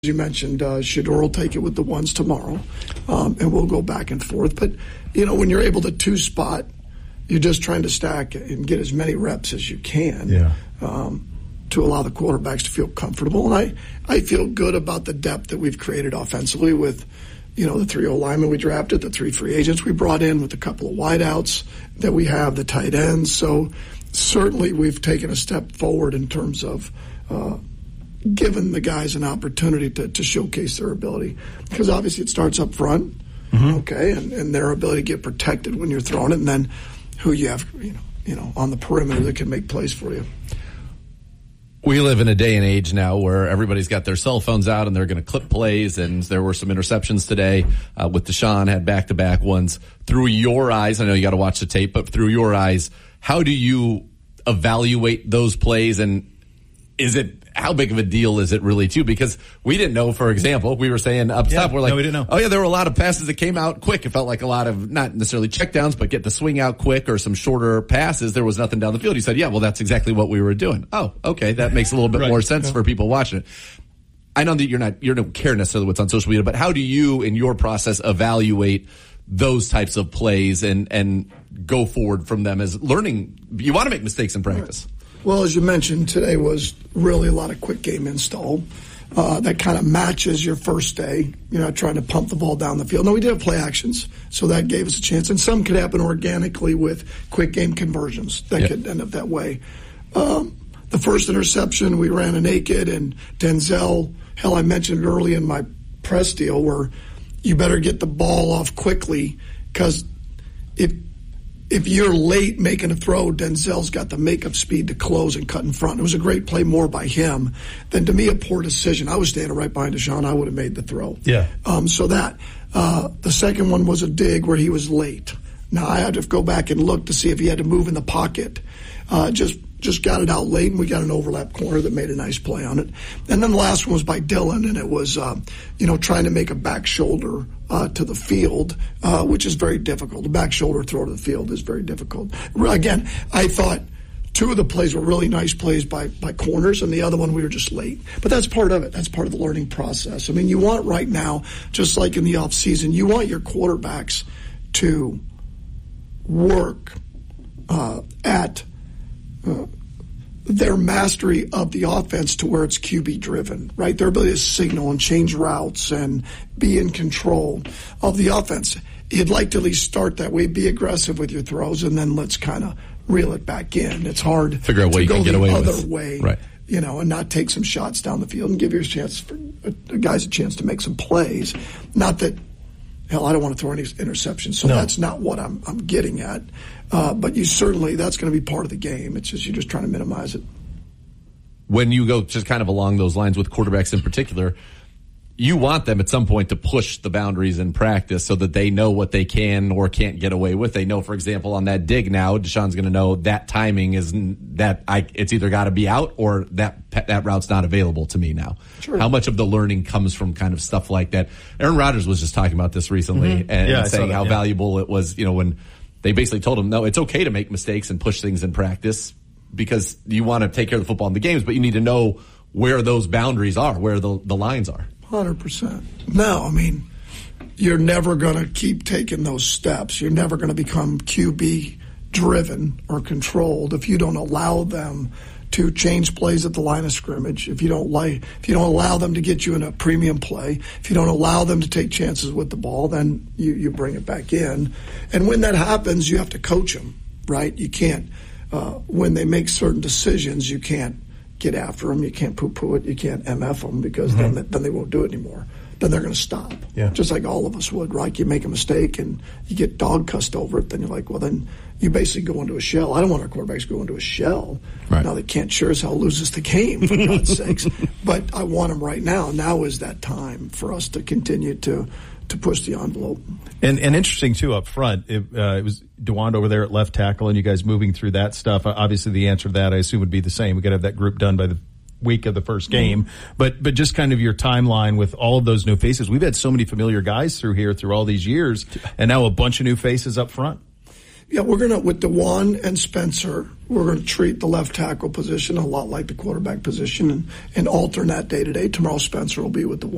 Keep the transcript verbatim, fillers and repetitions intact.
you mentioned, uh, Shedeur will take it with the ones tomorrow, um, and we'll go back and forth. But, you know, when you're able to two-spot, you're just trying to stack and get as many reps as you can yeah. um, to allow the quarterbacks to feel comfortable. And I, I feel good about the depth that we've created offensively with, you know, the three O-linemen we drafted, the three free agents we brought in with a couple of wideouts that we have, the tight ends. So certainly we've taken a step forward in terms of uh, – given the guys an opportunity to, to showcase their ability. Because obviously it starts up front, mm-hmm. okay, and, and their ability to get protected when you're throwing it, and then who you have, you know, you know, on the perimeter that can make plays for you. We live in a day and age now where everybody's got their cell phones out and they're going to clip plays, and there were some interceptions today uh, with Deshaun, had back-to-back ones. Through your eyes, I know you got to watch the tape, but through your eyes, how do you evaluate those plays, and is it how big of a deal is it really, too? Because we didn't know, for example, we were saying up yeah, top, we're like, no, we didn't know. oh, yeah, there were a lot of passes that came out quick. It felt like a lot of, not necessarily checkdowns, but get the swing out quick or some shorter passes. There was nothing down the field. He said, yeah, well, that's exactly what we were doing. Oh, okay, that makes a little bit right. more sense yeah. for people watching it. I know that you're not, you don't care necessarily what's on social media, but how do you, in your process, evaluate those types of plays and, and go forward from them as learning? You want to make mistakes in practice. Right. Well, as you mentioned, today was really a lot of quick game install. Uh, that kind of matches your first day, you know, trying to pump the ball down the field. No, we did have play actions, so that gave us a chance. And some could happen organically with quick game conversions. That yep. could end up that way. Um, the first interception, we ran a naked, and Denzel, hell, I mentioned it early in my press deal where you better get the ball off quickly, because if If you're late making a throw, Denzel's got the makeup speed to close and cut in front. It was a great play more by him than, to me, a poor decision. I was standing right behind Deshaun. I would have made the throw. Yeah. Um, so that. Uh, the second one was a dig where he was late. Now, I had to go back and look to see if he had to move in the pocket. Uh, just just got it out late, and we got an overlap corner that made a nice play on it. And then the last one was by Dylan, and it was, uh, you know, trying to make a back shoulder uh, to the field, uh, which is very difficult. The back shoulder throw to the field is very difficult. Again, I thought two of the plays were really nice plays by, by corners, and the other one we were just late. But that's part of it. That's part of the learning process. I mean, you want right now, just like in the offseason, you want your quarterbacks to work uh, at Uh, their mastery of the offense to where it's Q B driven, right? Their ability to signal and change routes and be in control of the offense. You'd like to at least start that way, be aggressive with your throws, and then let's kind of reel it back in. It's hard Figure out what to you go can get the away other with. way, right. you know, and not take some shots down the field and give your chance for uh, guys a chance to make some plays. Not that, hell, I don't want to throw any interceptions, so no. that's not what I'm I'm getting at. Uh, but you certainly, that's going to be part of the game. It's just you're just trying to minimize it. When you go just kind of along those lines with quarterbacks in particular, you want them at some point to push the boundaries in practice so that they know what they can or can't get away with. They know, for example, on that dig now, Deshaun's going to know that timing is that I, it's either got to be out or that that route's not available to me now. Sure. How much of the learning comes from kind of stuff like that? Aaron Rodgers was just talking about this recently mm-hmm. and, yeah, and saying that, how yeah. valuable it was, you know, when they basically told him, no, it's okay to make mistakes and push things in practice because you want to take care of the football in the games, but you need to know where those boundaries are, where the, the lines are. one hundred percent. No, I mean, you're never going to keep taking those steps. You're never going to become Q B driven or controlled if you don't allow them to change plays at the line of scrimmage, if you don't like, if you don't allow them to get you in a premium play, if you don't allow them to take chances with the ball, then you, you bring it back in. And when that happens, you have to coach them, right? You can't, uh, when they make certain decisions, you can't get after them, you can't poo-poo it, you can't M F them because mm-hmm. then, then they won't do it anymore. Then they're going to stop, yeah. just like all of us would, right? You make a mistake and you get dog-cussed over it, then you're like, well, then you basically go into a shell. I don't want our quarterbacks to go into a shell. Right. Now they can't sure as hell lose us the game, for God's sakes. But I want them right now. Now is that time for us to continue to to push the envelope. And and interesting, too, up front, it, uh, it was DeWand over there at left tackle and you guys moving through that stuff. Obviously, the answer to that, I assume, would be the same. We got to have that group done by the week of the first game. Mm-hmm. But but just kind of your timeline with all of those new faces. We've had so many familiar guys through here through all these years, and now a bunch of new faces up front. Yeah, we're going to, with DeWand and Spencer, we're going to treat the left tackle position a lot like the quarterback position and, and alternate day to day. Tomorrow Spencer will be with DeWand.